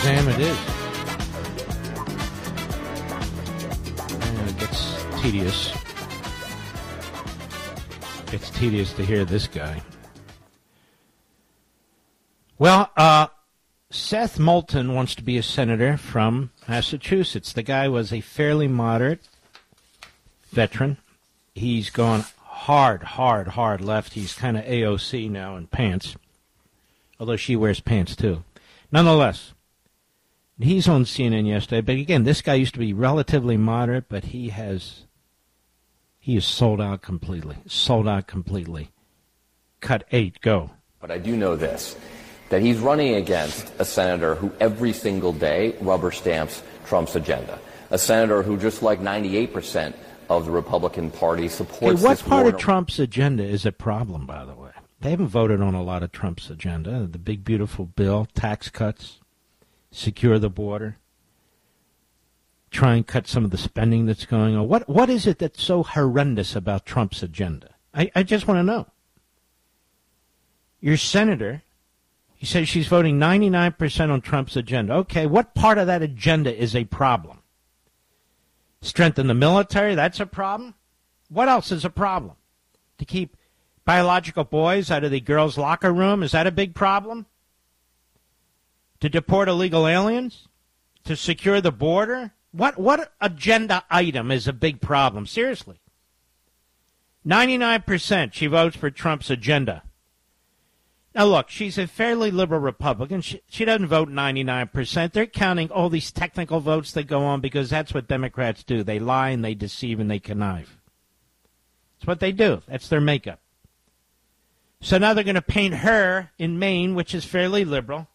exam it is. And it gets tedious. It's tedious to hear this guy. Well, Seth Moulton wants to be a senator from Massachusetts. The guy was a fairly moderate veteran. He's gone hard left. He's kind of AOC now in pants, although she wears pants too. Nonetheless, he's on CNN yesterday. But again, this guy used to be relatively moderate, but he is sold out completely. Cut 8, go. But I do know this, that he's running against a senator who every single day rubber stamps Trump's agenda. A senator who, just like 98% of the Republican Party, supports what this part war. of Trump's agenda is a problem, by the way? They haven't voted on a lot of Trump's agenda. The big, beautiful bill, tax cuts, secure the border, try and cut some of the spending that's going on. What is it that's so horrendous about Trump's agenda? I just want to know. Your senator, he says she's voting 99% on Trump's agenda. Okay, what part of that agenda is a problem? Strengthen the military, that's a problem? What else is a problem? To keep biological boys out of the girls' locker room, is that a big problem? To deport illegal aliens? To secure the border? What agenda item is a big problem? Seriously. 99% she votes for Trump's agenda. Now, look, she's a fairly liberal Republican. She doesn't vote 99%. They're counting all these technical votes that go on because that's what Democrats do. They lie and they deceive and they connive. That's what they do. That's their makeup. So now they're going to paint her in Maine, which is fairly liberal,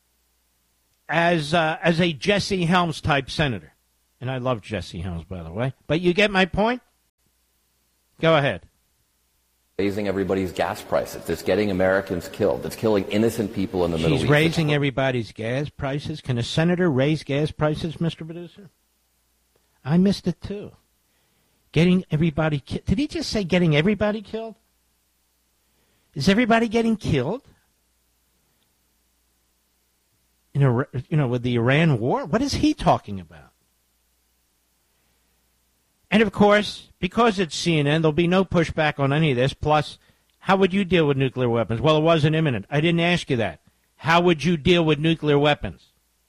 as a Jesse Helms type senator. And I love Jesse Helms, by the way. But you get my point? Go ahead. Raising everybody's gas prices. That's getting Americans killed. That's killing innocent people in the Middle East. She's raising everybody's gas prices. Can a senator raise gas prices, Mr. Producer? I missed it, too. Getting everybody killed. Did he just say getting everybody killed? Is everybody getting killed? With the Iran war? What is he talking about? And, of course, because it's CNN, there'll be no pushback on any of this. Plus, how would you deal with nuclear weapons? Well, it wasn't imminent. I didn't ask you that. How would you deal with nuclear weapons?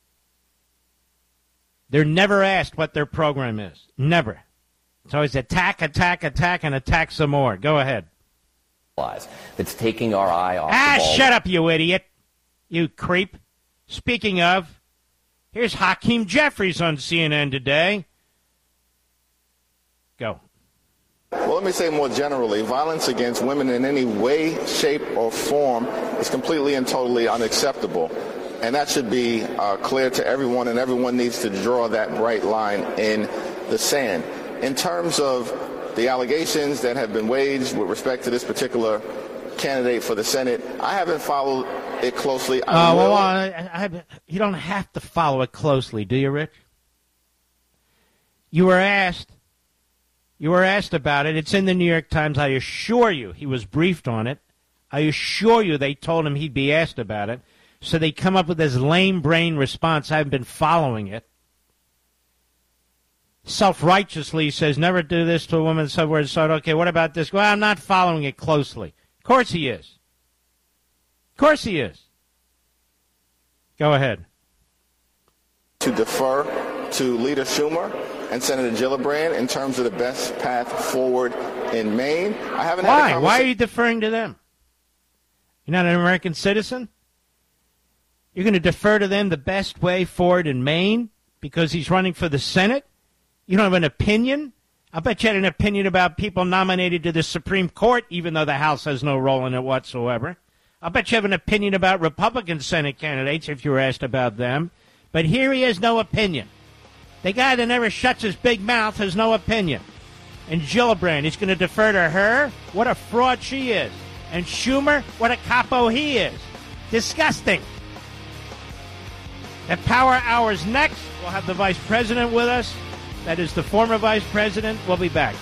They're never asked what their program is. Never. It's always attack, and attack some more. Go ahead. That's taking our eye off the ball. Shut up, you idiot. You creep. Speaking of, here's Hakeem Jeffries on CNN today. Go. Well, let me say more generally, violence against women in any way, shape, or form is completely and totally unacceptable. And that should be clear to everyone, and everyone needs to draw that bright line in the sand. In terms of the allegations that have been waged with respect to this particular candidate for the Senate, I haven't followed it closely. You don't have to follow it closely, do you, Rich? You were asked about it. It's in the New York Times. I assure you he was briefed on it. I assure you they told him he'd be asked about it. So they come up with this lame brain response. I haven't been following it. Self-righteously says, never do this to a woman, so and so. Okay, what about this? Well, I'm not following it closely. Of course he is. Of course he is. Go ahead. To defer to Leader Schumer and Senator Gillibrand in terms of the best path forward in Maine. I haven't had a conversation. Why are you deferring to them? You're not an American citizen? You're going to defer to them the best way forward in Maine because he's running for the Senate? You don't have an opinion? I bet you had an opinion about people nominated to the Supreme Court, even though the House has no role in it whatsoever. I bet you have an opinion about Republican Senate candidates if you were asked about them. But here he has no opinion. The guy that never shuts his big mouth has no opinion. And Gillibrand, he's going to defer to her? What a fraud she is. And Schumer, what a capo he is. Disgusting. At Power Hours next, we'll have the Vice President with us. That is the former Vice President. We'll be back.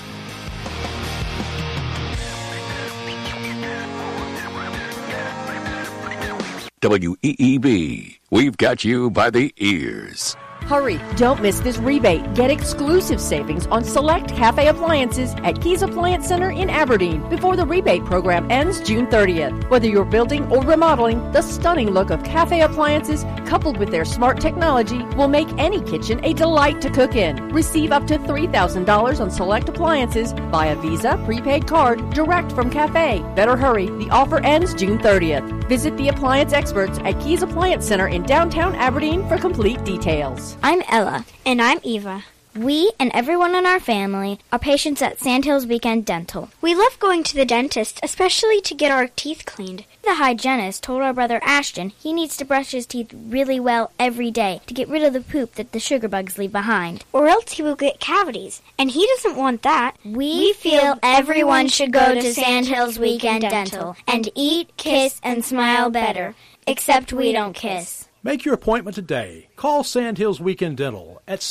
WEEB. We've got you by the ears. Hurry, don't miss this rebate. Get exclusive savings on select cafe appliances at Keys Appliance Center in Aberdeen before the rebate program ends June 30th. Whether you're building or remodeling, the stunning look of cafe appliances coupled with their smart technology will make any kitchen a delight to cook in. Receive up to $3,000 on select appliances via Visa prepaid card direct from cafe. Better hurry, the offer ends June 30th. Visit the appliance experts at Keys Appliance Center in downtown Aberdeen for complete details. I'm Ella. And I'm Eva. We and everyone in our family are patients at Sandhills Weekend Dental. We love going to the dentist, especially to get our teeth cleaned. The hygienist told our brother Ashton he needs to brush his teeth really well every day to get rid of the poop that the sugar bugs leave behind. Or else he will get cavities, and he doesn't want that. We feel everyone should go to Sandhills Weekend Dental and eat, kiss, and smile better. Except we don't kiss. Make your appointment today. Call Sandhills Weekend Dental at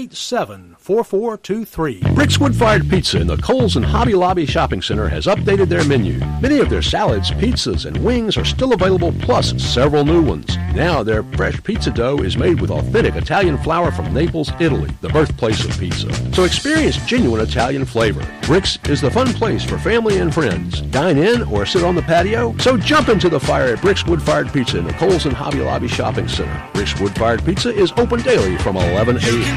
687-4423. Rick's Wood-Fired Pizza in the Kohl's and Hobby Lobby Shopping Center has updated their menu. Many of their salads, pizzas, and wings are still available, plus several new ones. Now their fresh pizza dough is made with authentic Italian flour from Naples, Italy, the birthplace of pizza. So experience genuine Italian flavor. Rick's is the fun place for family and friends. Dine in or sit on the patio? So jump into the fire at Rick's Wood-Fired Pizza in the Kohl's and Hobby Lobby Shopping Center. Rick's Wood-Fired Pizza is open daily from 11 a.m.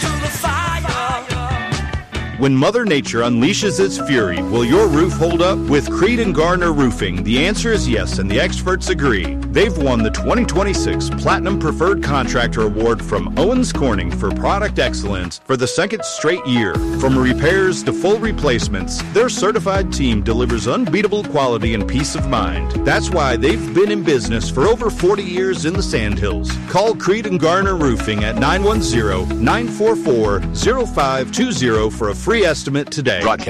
When Mother Nature unleashes its fury, will your roof hold up? With Creed & Garner Roofing, the answer is yes, and the experts agree. They've won the 2026 Platinum Preferred Contractor Award from Owens Corning for product excellence for the second straight year. From repairs to full replacements, their certified team delivers unbeatable quality and peace of mind. That's why they've been in business for over 40 years in the Sandhills. Call Creed & Garner Roofing at 910-944-0520 for a free estimate today.